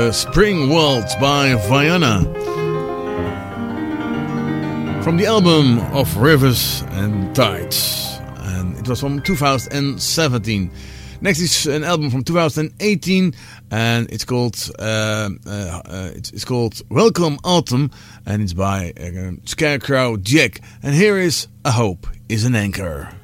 Spring Waltz by Vianna from the album of Rivers and Tides, and it was from 2017. Next is an album from 2018, and it's called Welcome Autumn, and it's by Scarecrow Jack. And here is A Hope Is an Anchor.